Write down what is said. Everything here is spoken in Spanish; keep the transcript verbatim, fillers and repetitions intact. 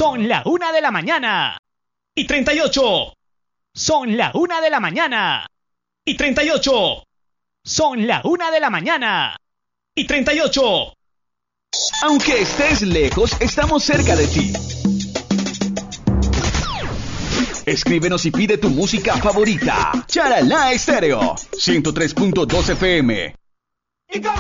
Son la una de la mañana. Y treinta y ocho. Son la una de la mañana. Y treinta y ocho. Son la una de la mañana. Y treinta y ocho. Aunque estés lejos, estamos cerca de ti. Escríbenos y pide tu música favorita. Charalá Estéreo, ciento tres punto dos F M.